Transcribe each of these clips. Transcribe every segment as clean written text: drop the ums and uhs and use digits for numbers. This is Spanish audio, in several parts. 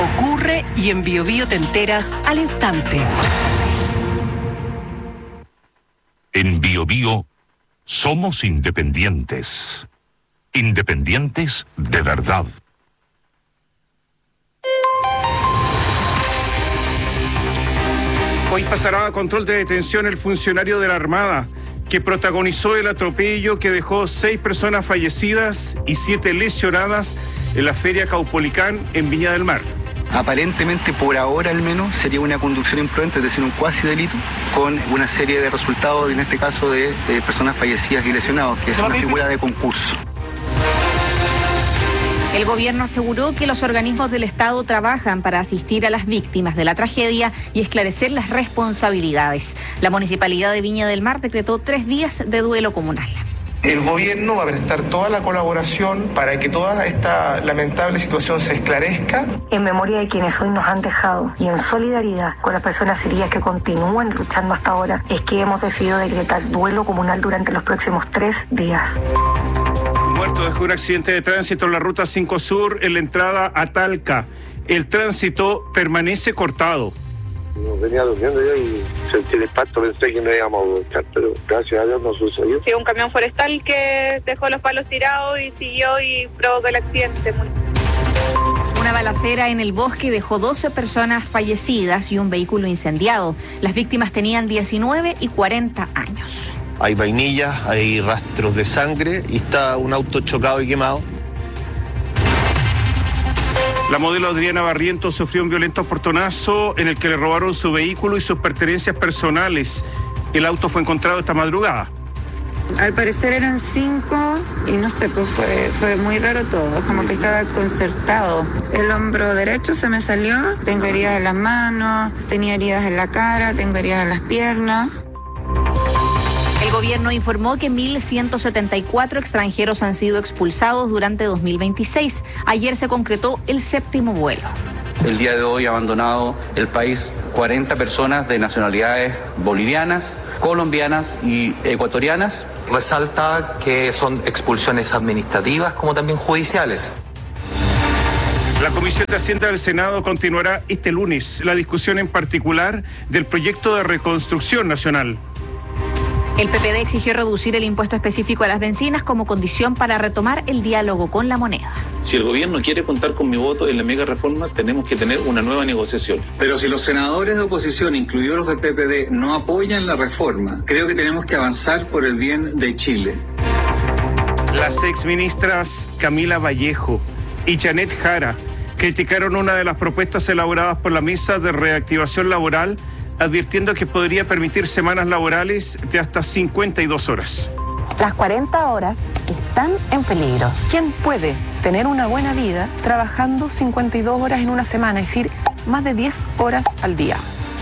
ocurre y en Biobío te enteras al instante. En Biobío somos independientes. Independientes de verdad. Hoy pasará a control de detención el funcionario de la Armada que protagonizó el atropello que dejó 6 personas fallecidas y 7 lesionadas en la Feria Caupolicán en Viña del Mar. Aparentemente, por ahora al menos, sería una conducción imprudente, es decir, un cuasi delito, con una serie de resultados, en este caso de personas fallecidas y lesionados, que es una figura de concurso. El gobierno aseguró que los organismos del Estado trabajan para asistir a las víctimas de la tragedia y esclarecer las responsabilidades. La Municipalidad de Viña del Mar decretó 3 días de duelo comunal. El gobierno va a prestar toda la colaboración para que toda esta lamentable situación se esclarezca. En memoria de quienes hoy nos han dejado y en solidaridad con las personas heridas que continúan luchando hasta ahora, es que hemos decidido decretar duelo comunal durante los próximos 3 días. Muerto dejó un accidente de tránsito en la ruta 5 Sur en la entrada a Talca. El tránsito permanece cortado. Venía durmiendo yo y sentí el impacto, pensé que no íbamos a estar, pero gracias a Dios no sucedió. Sí, un camión forestal que dejó los palos tirados y siguió y provocó el accidente. Una balacera en el bosque dejó 12 personas fallecidas y un vehículo incendiado. Las víctimas tenían 19 y 40 años. Hay vainillas, hay rastros de sangre y está un auto chocado y quemado. La modelo Adriana Barrientos sufrió un violento portonazo en el que le robaron su vehículo y sus pertenencias personales. El auto fue encontrado esta madrugada. Al parecer eran 5 y no sé, pues fue muy raro todo, como que estaba concertado. El hombro derecho se me salió, tengo heridas en las manos, tenía heridas en la cara, tengo heridas en las piernas. El gobierno informó que 1.174 extranjeros han sido expulsados durante 2026. Ayer se concretó el 7º vuelo. El día de hoy ha abandonado el país 40 personas de nacionalidades bolivianas, colombianas y ecuatorianas. Resalta que son expulsiones administrativas como también judiciales. La Comisión de Hacienda del Senado continuará este lunes la discusión en particular del proyecto de reconstrucción nacional. El PPD exigió reducir el impuesto específico a las bencinas como condición para retomar el diálogo con la moneda. Si el gobierno quiere contar con mi voto en la mega reforma, tenemos que tener una nueva negociación. Pero si los senadores de oposición, incluidos los del PPD, no apoyan la reforma, creo que tenemos que avanzar por el bien de Chile. Las exministras Camila Vallejo y Janet Jara criticaron una de las propuestas elaboradas por la Mesa de Reactivación Laboral, advirtiendo que podría permitir semanas laborales de hasta 52 horas. Las 40 horas están en peligro. ¿Quién puede tener una buena vida trabajando 52 horas en una semana? Es decir, más de 10 horas al día.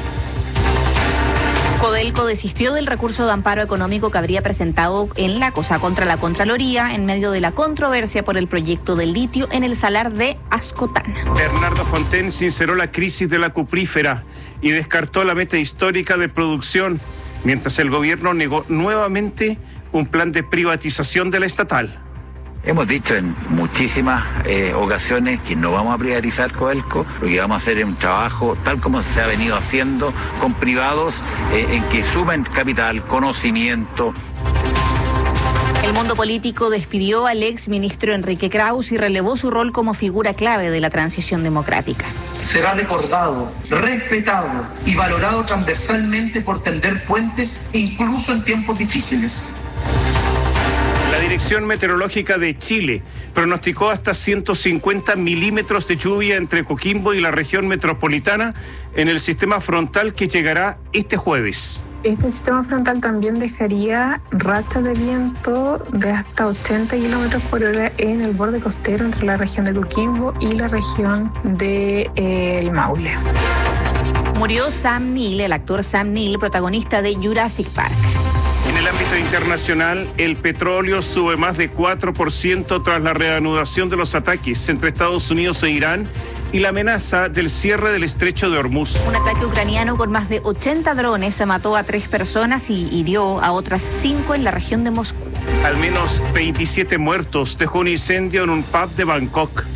Codelco desistió del recurso de amparo económico que habría presentado contra la Contraloría en medio de la controversia por el proyecto del litio en el salar de Ascotana. Bernardo Fontaine sinceró la crisis de la cuprífera y descartó la meta histórica de producción, mientras el gobierno negó nuevamente un plan de privatización de la estatal. Hemos dicho en muchísimas ocasiones que no vamos a privatizar Codelco, lo que vamos a hacer es un trabajo tal como se ha venido haciendo con privados en que sumen capital, conocimiento. El mundo político despidió al ex ministro Enrique Kraus y relevó su rol como figura clave de la transición democrática. Será recordado, respetado y valorado transversalmente por tender puentes incluso en tiempos difíciles. La Dirección Meteorológica de Chile pronosticó hasta 150 milímetros de lluvia entre Coquimbo y la región metropolitana en el sistema frontal que llegará este jueves. Este sistema frontal también dejaría rachas de viento de hasta 80 kilómetros por hora en el borde costero entre la región de Coquimbo y la región de El Maule. Murió Sam Neill, el actor Sam Neill, protagonista de Jurassic Park. En el ámbito internacional, el petróleo sube más de 4% tras la reanudación de los ataques entre Estados Unidos e Irán y la amenaza del cierre del estrecho de Hormuz. Un ataque ucraniano con más de 80 drones se mató a 3 personas y hirió a otras 5 en la región de Moscú. Al menos 27 muertos dejó un incendio en un pub de Bangkok.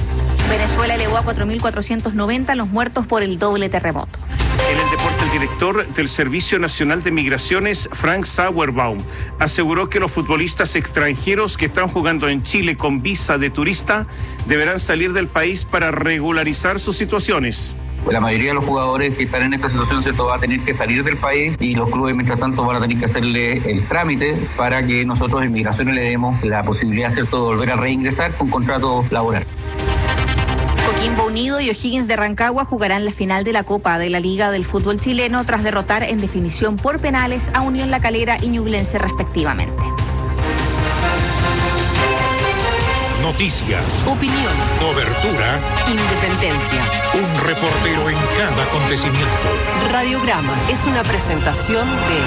Venezuela elevó a 4.490 los muertos por el doble terremoto. En el deporte, el director del Servicio Nacional de Migraciones, Frank Sauerbaum, aseguró que los futbolistas extranjeros que están jugando en Chile con visa de turista deberán salir del país para regularizar sus situaciones. La mayoría de los jugadores que están en esta situación, ¿cierto?, va a tener que salir del país y los clubes, mientras tanto, van a tener que hacerle el trámite para que nosotros en Migraciones le demos la posibilidad, ¿cierto?, de volver a reingresar con contrato laboral. Coquimbo Unido y O'Higgins de Rancagua jugarán la final de la Copa de la Liga del Fútbol Chileno tras derrotar en definición por penales a Unión La Calera y Ñublense respectivamente. Noticias, opinión, cobertura, independencia. Un reportero en cada acontecimiento. Radiograma es una presentación de...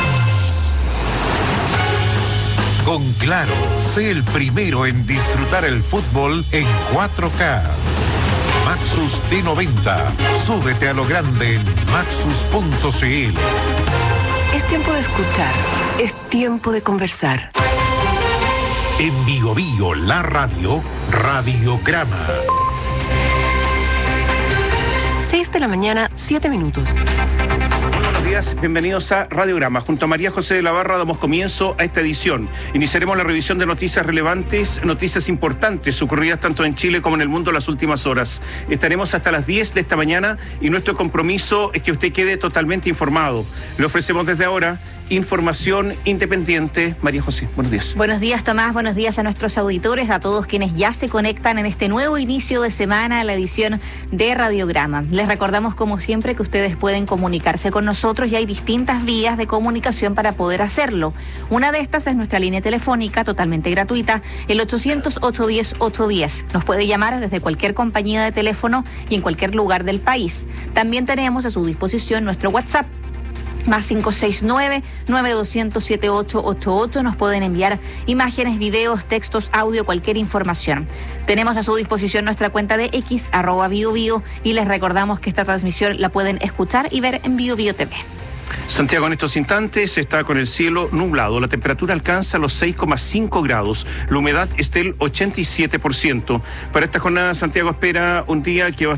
Con Claro, sé el primero en disfrutar el fútbol en 4K. Maxus T90. Súbete a lo grande en maxus.cl. Es tiempo de escuchar, es tiempo de conversar. En Bio Bio, la radio, Radiograma. 6 de la mañana, 7 minutos. Buenos días, bienvenidos a Radiograma. Junto a María José de la Barra damos comienzo a esta edición. Iniciaremos la revisión de noticias relevantes, noticias importantes ocurridas tanto en Chile como en el mundo en las últimas horas. Estaremos hasta las 10 de esta mañana y nuestro compromiso es que usted quede totalmente informado. Le ofrecemos desde ahora información independiente. María José, buenos días. Buenos días, Tomás. Buenos días a nuestros auditores, a todos quienes ya se conectan en este nuevo inicio de semana a la edición de Radiograma. Les recordamos, como siempre, que ustedes pueden comunicarse con nosotros y hay distintas vías de comunicación para poder hacerlo. Una de estas es nuestra línea telefónica totalmente gratuita, el 800-810-810. Nos puede llamar desde cualquier compañía de teléfono y en cualquier lugar del país. También tenemos a su disposición nuestro WhatsApp, más 569-9200-7888. Nos pueden enviar imágenes, videos, textos, audio, cualquier información. Tenemos a su disposición nuestra cuenta de X, @BioBio, y les recordamos que esta transmisión la pueden escuchar y ver en BioBio TV. Santiago en estos instantes está con el cielo nublado. La temperatura alcanza los 6,5 grados. La humedad es del 87%. Para esta jornada, Santiago espera un día que va a